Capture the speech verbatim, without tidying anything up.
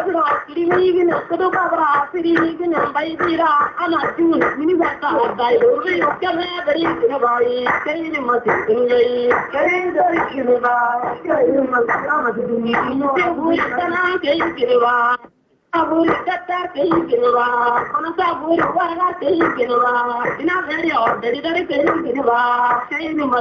Kabra, Sirigin, Kodokabra, Sirigin, Baidira, Anatun, Minivata, Daido, Kaveri, Kinabai, Karim Matin, Karim Kiriba, Karim Matana, Kiriba. Aburi kata kiriba, kono saburi wara kiriba, ina very ordinary kiriba, kaini